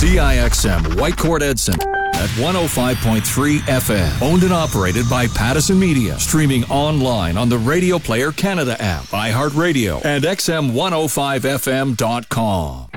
CIXM Whitecourt Edson at 105.3 FM. Owned and operated by Pattison Media. Streaming online on the Radio Player Canada app, iHeartRadio, and XM105FM.com.